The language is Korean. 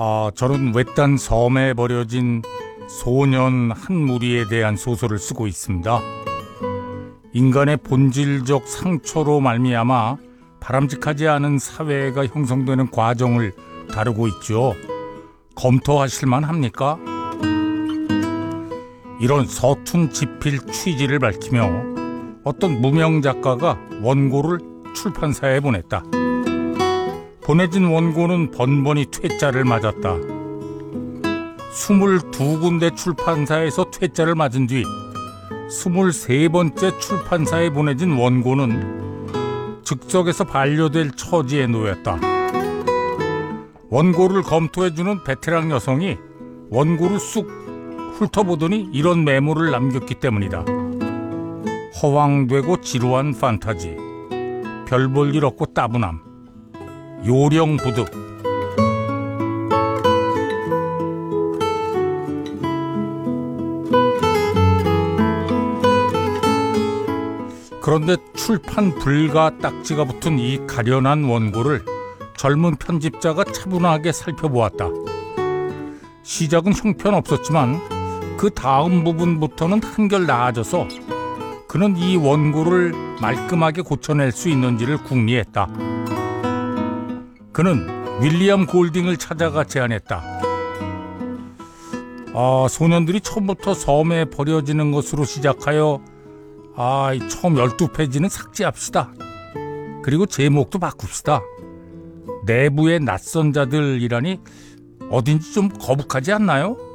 저는 외딴 섬에 버려진 소년 한 무리에 대한 소설을 쓰고 있습니다. 인간의 본질적 상처로 말미암아 바람직하지 않은 사회가 형성되는 과정을 다루고 있죠. 검토하실 만합니까? 이런 서툰 지필 취지를 밝히며 어떤 무명 작가가 원고를 출판사에 보냈다. 보내진 원고는 번번이 퇴짜를 맞았다. 22군데 출판사에서 퇴짜를 맞은 뒤 23번째 출판사에 보내진 원고는 즉석에서 반려될 처지에 놓였다. 원고를 검토해주는 베테랑 여성이 원고를 쑥 훑어보더니 이런 메모를 남겼기 때문이다. 허황되고 지루한 판타지, 별 볼 일 없고 따분함, 요령부득. 그런데 출판 불가 딱지가 붙은 이 가련한 원고를 젊은 편집자가 차분하게 살펴보았다. 시작은 형편없었지만 그 다음 부분부터는 한결 나아져서 그는 이 원고를 말끔하게 고쳐낼 수 있는지를 궁리했다. 그는 윌리엄 골딩을 찾아가 제안했다. 소년들이 처음부터 섬에 버려지는 것으로 시작하여 처음 12페이지는 삭제합시다. 그리고 제목도 바꿉시다. 내부의 낯선 자들이라니 어딘지 좀 거북하지 않나요?